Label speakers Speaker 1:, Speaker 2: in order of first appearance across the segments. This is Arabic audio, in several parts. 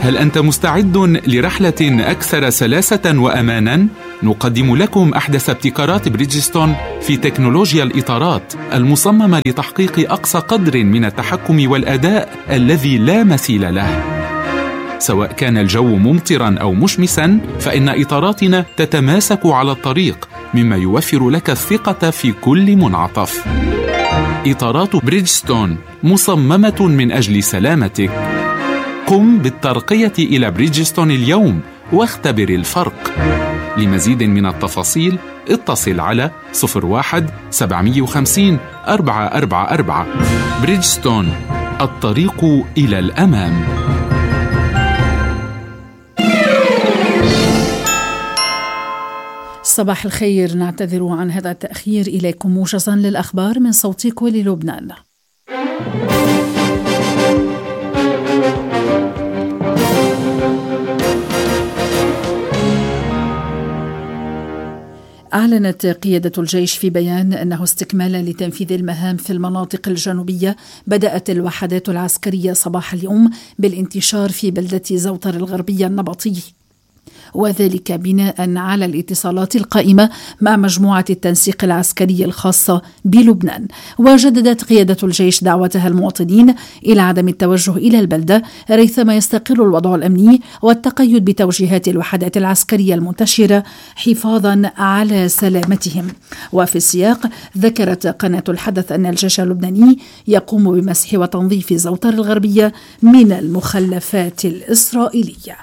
Speaker 1: هل أنت مستعد لرحلة أكثر سلاسة وأماناً؟ نقدم لكم أحدث ابتكارات بريدجستون في تكنولوجيا الإطارات المصممة لتحقيق أقصى قدر من التحكم والأداء الذي لا مثيل له. سواء كان الجو ممطراً أو مشمساً، فإن إطاراتنا تتماسك على الطريق، مما يوفر لك الثقة في كل منعطف. إطارات بريدجستون مصممة من أجل سلامتك. قم بالترقية إلى بريدجستون اليوم واختبر الفرق. لمزيد من التفاصيل اتصل على 01-750-444. بريدجستون، الطريق إلى الأمام.
Speaker 2: صباح الخير، نعتذر عن هذا التأخير. إليكم موجزا للأخبار من صوت كل لبنان. أعلنت قيادة الجيش في بيان أنه استكمالا لتنفيذ المهام في المناطق الجنوبية، بدأت الوحدات العسكرية صباح اليوم بالانتشار في بلدة زوطر الغربية النبطي، وذلك بناء على الاتصالات القائمة مع مجموعة التنسيق العسكري الخاصة بلبنان. وجددت قيادة الجيش دعوتها المواطنين إلى عدم التوجه إلى البلدة ريثما يستقر الوضع الأمني، والتقيد بتوجيهات الوحدات العسكرية المنتشرة حفاظا على سلامتهم. وفي السياق، ذكرت قناة الحدث أن الجيش اللبناني يقوم بمسح وتنظيف زوطر الغربية من المخلفات الإسرائيلية.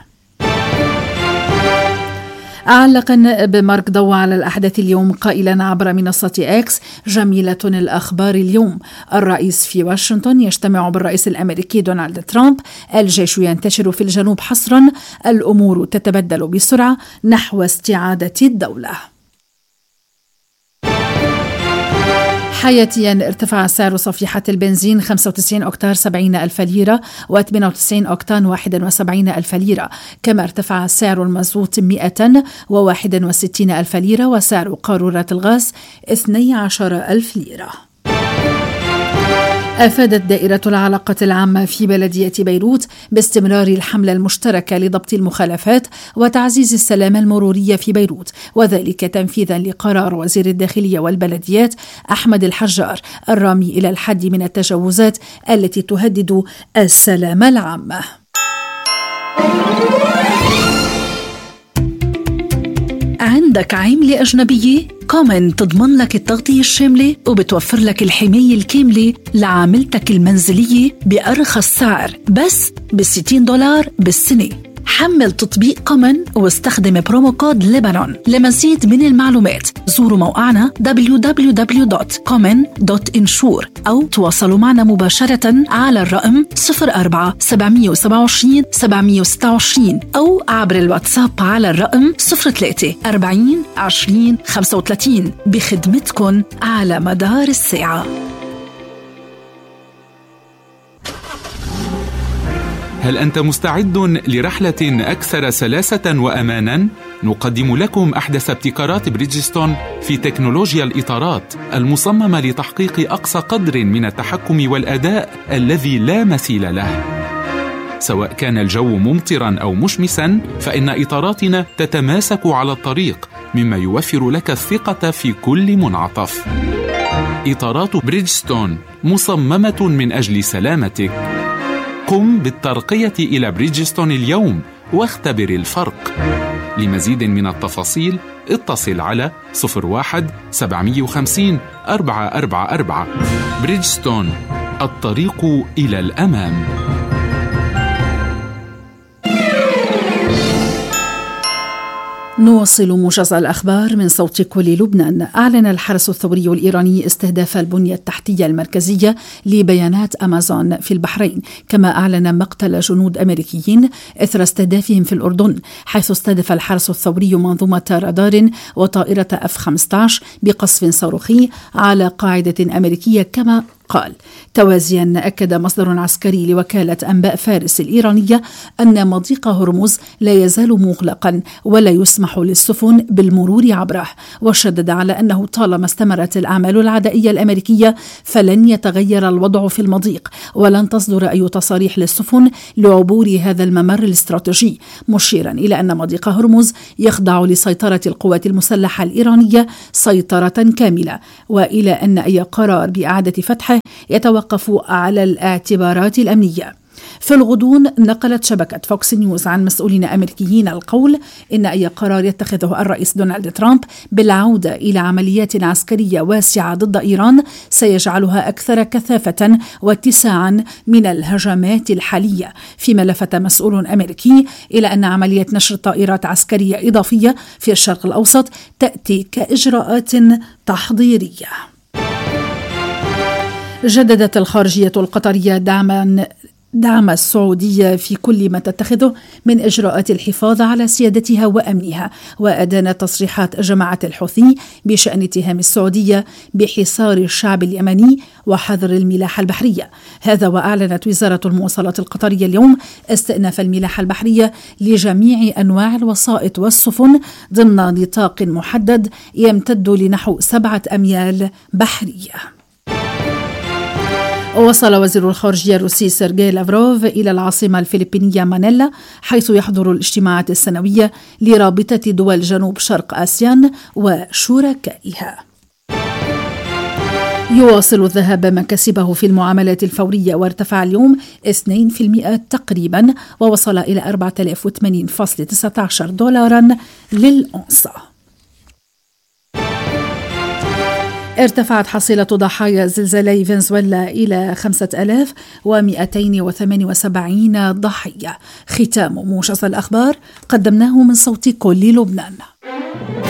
Speaker 2: علق النائب مارك ضوء على الأحداث اليوم قائلا عبر منصة إكس: جميلة الأخبار اليوم. الرئيس في واشنطن يجتمع بالرئيس الأمريكي دونالد ترامب. الجيش ينتشر في الجنوب حصرا. الأمور تتبدل بسرعة نحو استعادة الدولة. حياتيا، ارتفع سعر صفيحة البنزين 95 أكتار 70,000 ليرة، و98 أكتان 71,000 ليرة. كما ارتفع سعر المازوت 161,000 ليرة، وسعر قارورات الغاز 12,000 ليرة. أفادت دائرة العلاقة العامة في بلدية بيروت باستمرار الحملة المشتركة لضبط المخالفات وتعزيز السلامة المرورية في بيروت، وذلك تنفيذا لقرار وزير الداخلية والبلديات أحمد الحجار الرامي إلى الحد من التجاوزات التي تهدد السلامة العامة. عندك عملة أجنبية؟ كومن تضمن لك التغطية الشاملة وبتوفر لك الحماية الكاملة لعاملتك المنزلية بأرخص سعر، بس $60 بالسنة. حمل تطبيق كومن واستخدم برومو كود ليبانون. لمزيد من المعلومات زوروا موقعنا www.common.insure أو تواصلوا معنا مباشرة على الرقم 04-727-726 أو عبر الواتساب على الرقم 03-40-20-35 بخدمتكم على مدار الساعة.
Speaker 1: هل أنت مستعد لرحلة أكثر سلاسة وأماناً؟ نقدم لكم أحدث ابتكارات بريدجستون في تكنولوجيا الإطارات المصممة لتحقيق أقصى قدر من التحكم والأداء الذي لا مثيل له. سواء كان الجو ممطراً أو مشمساً، فإن إطاراتنا تتماسك على الطريق، مما يوفر لك الثقة في كل منعطف. إطارات بريدجستون مصممة من أجل سلامتك. قم بالترقية إلى بريدجستون اليوم واختبر الفرق. لمزيد من التفاصيل اتصل على 01-750-444. بريدجستون، الطريق إلى الأمام.
Speaker 2: نواصل موجز الأخبار من صوت كل لبنان. أعلن الحرس الثوري الإيراني استهداف البنية التحتية المركزية لبيانات أمازون في البحرين، كما أعلن مقتل جنود أمريكيين إثر استهدافهم في الأردن، حيث استهدف الحرس الثوري منظومة رادار وطائرة F-15 بقصف صاروخي على قاعدة أمريكية. كما قال. توازيا أكد مصدر عسكري لوكالة أنباء فارس الإيرانية أن مضيق هرمز لا يزال مغلقا ولا يسمح للسفن بالمرور عبره، وشدد على أنه طالما استمرت الأعمال العدائية الأمريكية فلن يتغير الوضع في المضيق، ولن تصدر أي تصاريح للسفن لعبور هذا الممر الاستراتيجي، مشيرا إلى أن مضيق هرمز يخضع لسيطرة القوات المسلحة الإيرانية سيطرة كاملة، وإلى أن أي قرار بإعادة فتحه يتوقف على الاعتبارات الأمنية. في الغضون نقلت شبكة فوكس نيوز عن مسؤولين أمريكيين القول إن أي قرار يتخذه الرئيس دونالد ترامب بالعودة إلى عمليات عسكرية واسعة ضد إيران سيجعلها أكثر كثافة واتساعا من الهجمات الحالية، فيما لفت مسؤول أمريكي إلى أن عملية نشر طائرات عسكرية إضافية في الشرق الأوسط تأتي كإجراءات تحضيرية. جددت الخارجية القطرية دعم السعودية في كل ما تتخذه من إجراءات الحفاظ على سيادتها وأمنها، وأدانت تصريحات جماعة الحوثي بشأن اتهام السعودية بحصار الشعب اليمني وحظر الملاحة البحرية. هذا وأعلنت وزارة المواصلات القطرية اليوم استئناف الملاحة البحرية لجميع أنواع الوسائط والسفن ضمن نطاق محدد يمتد لنحو 7 أميال بحرية. وصل وزير الخارجية الروسي سيرجي لافروف إلى العاصمة الفلبينية مانيلا، حيث يحضر الاجتماعات السنوية لرابطة دول جنوب شرق آسيان وشركائها. يواصل الذهاب مكاسبه في المعاملات الفورية، وارتفع اليوم 2% تقريبا، ووصل إلى 4080.19 دولارا للأونصة. ارتفعت حصيلة ضحايا زلزالي فنزويلا إلى 5278 ضحية. ختام موجز الأخبار قدمناه من صوت كل لبنان.